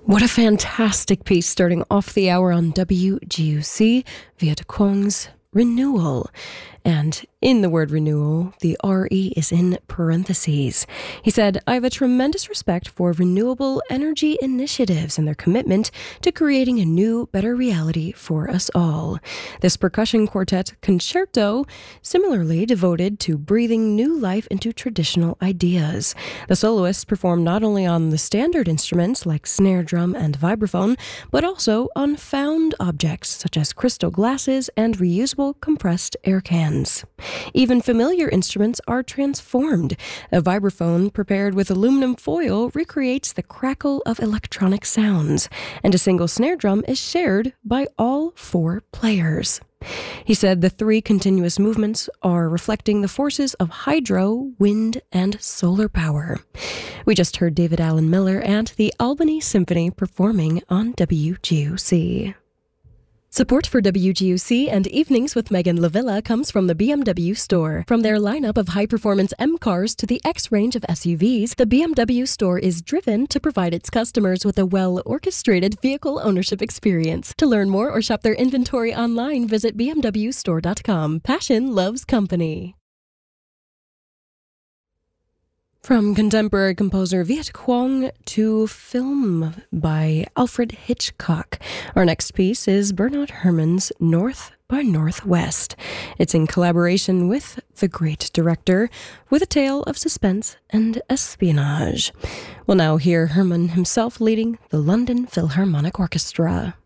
What a fantastic piece starting off the hour on WGUC, Viet Cong's Renewal. And in the word renewal, the RE is in parentheses. He said, I have a tremendous respect for renewable energy initiatives and their commitment to creating a new, better reality for us all. This percussion quartet concerto similarly devoted to breathing new life into traditional ideas. The soloists perform not only on the standard instruments like snare drum and vibraphone, but also on found objects such as crystal glasses and reusable compressed air cans. Even familiar instruments are transformed. A vibraphone prepared with aluminum foil recreates the crackle of electronic sounds, and a single snare drum is shared by all four players. He said the three continuous movements are reflecting the forces of hydro, wind, and solar power. We just heard David Allen Miller and the Albany Symphony performing on WGUC. Support for WGUC and Evenings with Megan Lavilla comes from the BMW Store. From their lineup of high-performance M cars to the X range of SUVs, the BMW Store is driven to provide its customers with a well-orchestrated vehicle ownership experience. To learn more or shop their inventory online, visit bmwstore.com. Passion loves company. From contemporary composer Viet Cong to film by Alfred Hitchcock. Our next piece is Bernard Herrmann's North by Northwest. It's in collaboration with the great director, with a tale of suspense and espionage. We'll now hear Herrmann himself leading the London Philharmonic Orchestra.